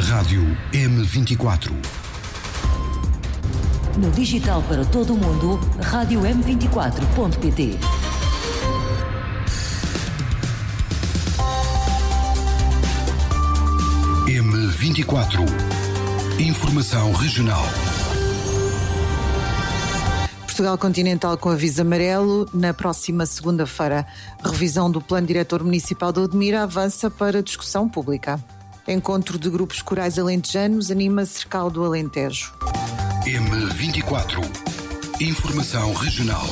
Rádio M24. No digital para todo o mundo, rádio M24.pt. M24. Informação regional. Portugal Continental com aviso amarelo na próxima segunda-feira. Revisão do Plano Diretor Municipal de Odmira avança para discussão pública. Encontro de grupos corais alentejanos anima Cercal do Alentejo. M24. Informação regional.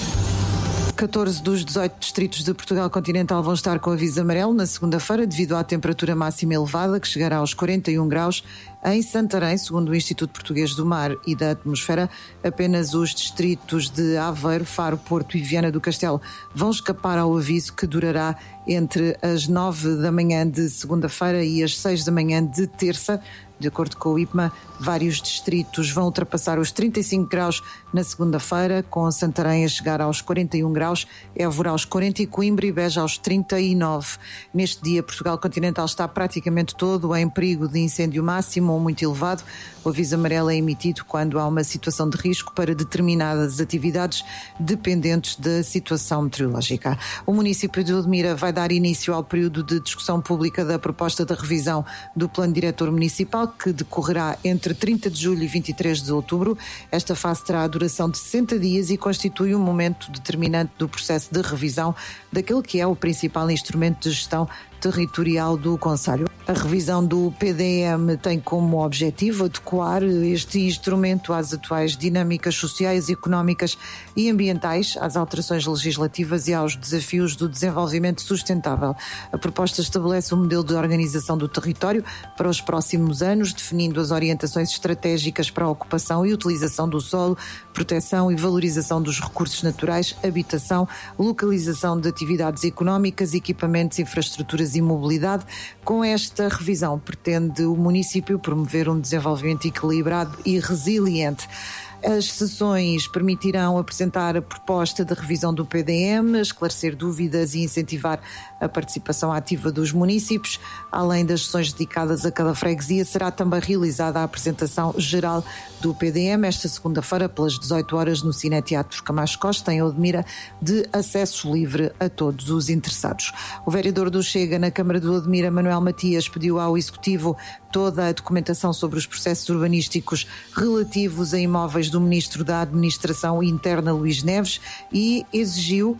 14 dos 18 distritos de Portugal Continental vão estar com aviso amarelo na segunda-feira devido à temperatura máxima elevada, que chegará aos 41 graus em Santarém, segundo o Instituto Português do Mar e da Atmosfera. Apenas os distritos de Aveiro, Faro, Porto e Viana do Castelo vão escapar ao aviso, que durará entre as 9 da manhã de segunda-feira e as 6 da manhã de terça. De acordo com o IPMA, vários distritos vão ultrapassar os 35 graus na segunda-feira, com Santarém a chegar aos 41 graus, Évora aos 40 e Coimbra e Beja aos 39. Neste dia, Portugal Continental está praticamente todo em perigo de incêndio máximo ou muito elevado. O aviso amarelo é emitido quando há uma situação de risco para determinadas atividades dependentes da situação meteorológica. O município de Odmira vai dar início ao período de discussão pública da proposta da revisão do Plano Diretor Municipal, que decorrerá entre 30 de julho e 23 de outubro. Esta fase terá a duração de 60 dias e constitui um momento determinante do processo de revisão daquele que é o principal instrumento de gestão territorial do concelho. A revisão do PDM tem como objetivo adequar este instrumento às atuais dinâmicas sociais, económicas e ambientais, às alterações legislativas e aos desafios do desenvolvimento sustentável. A proposta estabelece um modelo de organização do território para os próximos anos, definindo as orientações estratégicas para a ocupação e utilização do solo, proteção e valorização dos recursos naturais, habitação, localização de atividades económicas, equipamentos, infraestruturas e mobilidade. Com esta revisão, pretende o município promover um desenvolvimento equilibrado e resiliente. As sessões permitirão apresentar a proposta de revisão do PDM, esclarecer dúvidas e incentivar a participação ativa dos municípios. Além das sessões dedicadas a cada freguesia, será também realizada a apresentação geral do PDM esta segunda-feira, pelas 18 horas, no Cineteatro Camacho Costa, em Odmira, de acesso livre a todos os interessados. O vereador do Chega na Câmara de Odmira, Manuel Matias, pediu ao Executivo toda a documentação sobre os processos urbanísticos relativos a imóveis do Ministro da Administração Interna, Luís Neves, e exigiu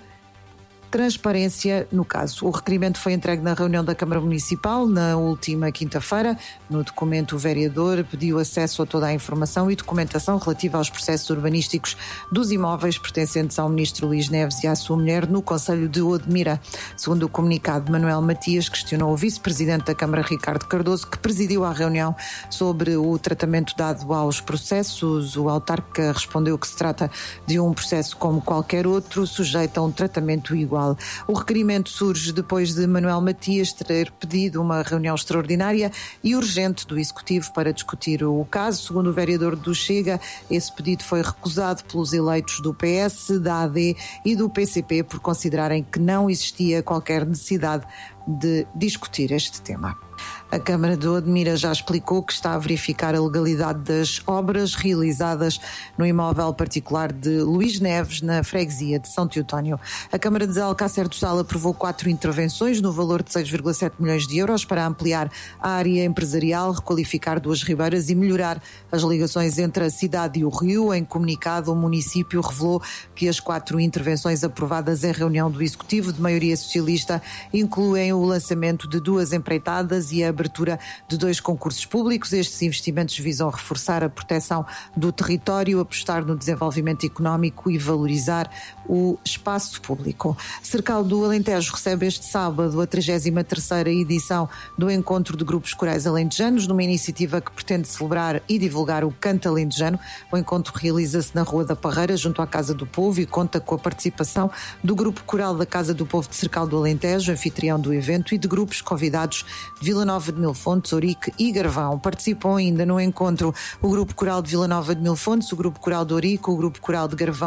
transparência no caso. O requerimento foi entregue na reunião da Câmara Municipal na última quinta-feira. No documento, o vereador pediu acesso a toda a informação e documentação relativa aos processos urbanísticos dos imóveis pertencentes ao Ministro Luís Neves e à sua mulher no concelho de Odmira. Segundo o comunicado, Manuel Matias questionou o vice-presidente da Câmara, Ricardo Cardoso, que presidiu a reunião, sobre o tratamento dado aos processos. O autarca respondeu que se trata de um processo como qualquer outro, sujeito a um tratamento igual. O requerimento surge depois de Manuel Matias ter pedido uma reunião extraordinária e urgente do Executivo para discutir o caso. Segundo o vereador do Chega, esse pedido foi recusado pelos eleitos do PS, da AD e do PCP por considerarem que não existia qualquer necessidade de discutir este tema. A Câmara de Odmira já explicou que está a verificar a legalidade das obras realizadas no imóvel particular de Luís Neves, na freguesia de São Teotónio. A Câmara de Alcácer do Sal aprovou 4 intervenções no valor de 6,7 milhões de euros para ampliar a área empresarial, requalificar 2 ribeiras e melhorar as ligações entre a cidade e o rio. Em comunicado, o município revelou que as 4 intervenções aprovadas em reunião do Executivo de maioria socialista incluem o lançamento de 2 empreitadas e a abertura de 2 concursos públicos. Estes investimentos visam reforçar a proteção do território, apostar no desenvolvimento económico e valorizar o espaço público. Cercal do Alentejo recebe este sábado a 33ª edição do Encontro de Grupos Corais Alentejanos, numa iniciativa que pretende celebrar e divulgar o canto alentejano. O encontro realiza-se na Rua da Parreira, junto à Casa do Povo, e conta com a participação do Grupo Coral da Casa do Povo de Cercal do Alentejo, anfitrião do evento, e de grupos convidados de Vila Nova de Mil Fontes, Ourique e Garvão. Participam ainda no encontro o Grupo Coral de Vila Nova de Mil Fontes, o Grupo Coral de Ourique, o Grupo Coral de Garvão